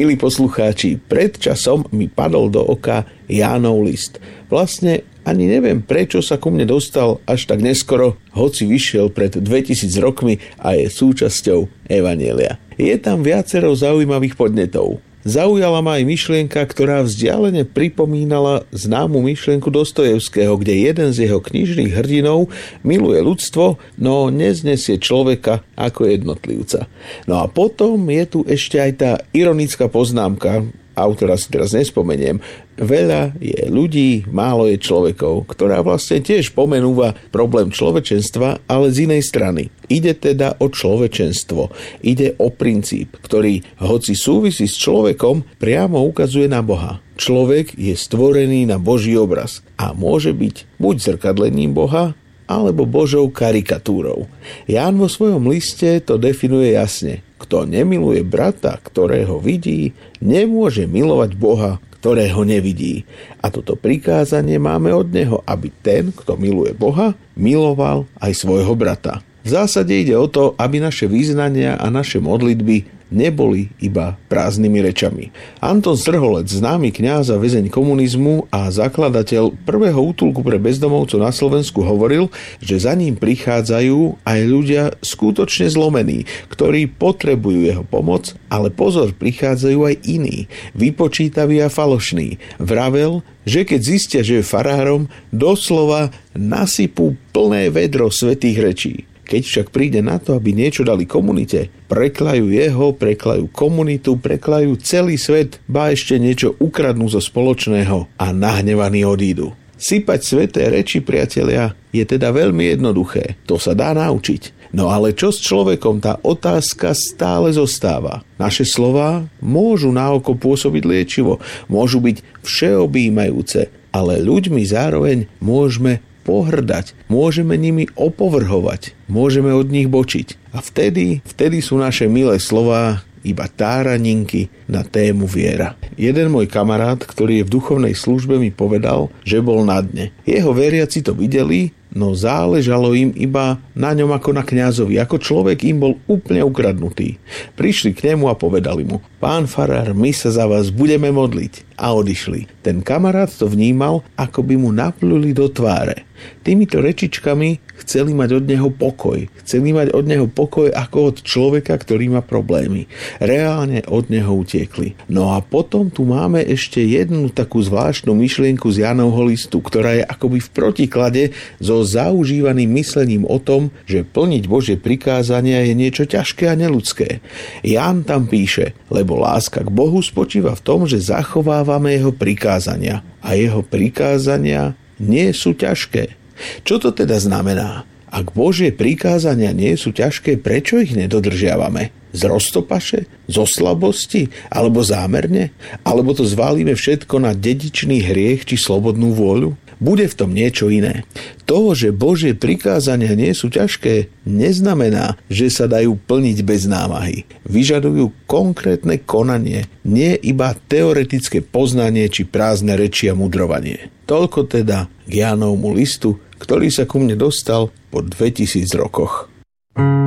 Milí poslucháči, pred časom mi padol do oka Jánov list. Vlastne ani neviem, prečo sa ku mne dostal až tak neskoro, hoci vyšiel pred 2000 rokmi a je súčasťou Evanjelia. Je tam viacero zaujímavých podnetov. Zaujala ma aj myšlienka, ktorá vzdialene pripomínala známu myšlienku Dostojevského, kde jeden z jeho knižných hrdinov miluje ľudstvo, no neznesie človeka ako jednotlivca. No a potom je tu ešte aj tá ironická poznámka, autora si teraz nespomeniem, veľa je ľudí, málo je človekov, ktorá vlastne tiež pomenúva problém človečenstva, ale z inej strany. Ide teda o človečenstvo, ide o princíp, ktorý, hoci súvisí s človekom, priamo ukazuje na Boha. Človek je stvorený na Boží obraz a môže byť buď zrkadlením Boha, alebo Božou karikatúrou. Ján vo svojom liste to definuje jasne. Kto nemiluje brata, ktorého vidí, nemôže milovať Boha, ktorého nevidí. A toto prikázanie máme od neho, aby ten, kto miluje Boha, miloval aj svojho brata. V zásade ide o to, aby naše vyznania a naše modlitby neboli iba prázdnymi rečami. Anton Strholec, známy kňaz a väzeň komunizmu a zakladateľ prvého útulku pre bezdomovcov na Slovensku, hovoril, že za ním prichádzajú aj ľudia skutočne zlomení, ktorí potrebujú jeho pomoc, ale pozor, prichádzajú aj iní, vypočítaví a falošní. Vravel, že keď zistia, že je farárom, doslova nasypú plné vedro svätých rečí. Keď však príde na to, aby niečo dali komunite, preklajú jeho, preklajú komunitu, preklajú celý svet, ba ešte niečo ukradnú zo spoločného a nahnevaní odídu. Sypať sväté reči, priatelia, je teda veľmi jednoduché. To sa dá naučiť. No ale čo s človekom, tá otázka stále zostáva. Naše slová môžu na oko pôsobiť liečivo, môžu byť všeobjímajúce, ale ľuďmi zároveň môžeme pohrdať, môžeme nimi opovrhovať, môžeme od nich bočiť. A vtedy sú naše milé slová iba táraninky na tému viera. Jeden môj kamarát, ktorý je v duchovnej službe, mi povedal, že bol na dne. Jeho veriaci to videli, no záležalo im iba na ňom ako na kňazovi. Ako človek im bol úplne ukradnutý. Prišli k nemu a povedali mu: pán farár, my sa za vás budeme modliť. A odišli. Ten kamarát to vnímal, ako by mu napluli do tváre. Týmito rečičkami chceli mať od neho pokoj. Chceli mať od neho pokoj ako od človeka, ktorý má problémy. Reálne od neho utiekli. No a potom tu máme ešte jednu takú zvláštnu myšlienku z Jánovho listu, ktorá je akoby v protiklade so zaužívaným myslením o tom, že plniť Božie prikázania je niečo ťažké a neľudské. Ján tam píše: lebo láska k Bohu spočíva v tom, že zachovávame jeho prikázania. A jeho prikázania nie sú ťažké. Čo to teda znamená? Ak Božie prikázania nie sú ťažké, prečo ich nedodržiavame? Z roztopaše? Zo slabosti? Alebo zámerne? Alebo to zvalíme všetko na dedičný hriech či slobodnú vôľu? Bude v tom niečo iné. To, že Božie prikázania nie sú ťažké, neznamená, že sa dajú plniť bez námahy. Vyžadujú konkrétne konanie, nie iba teoretické poznanie či prázdne reči a mudrovanie. Toľko teda k Jánovmu listu, ktorý sa ku mne dostal po 2000 rokoch.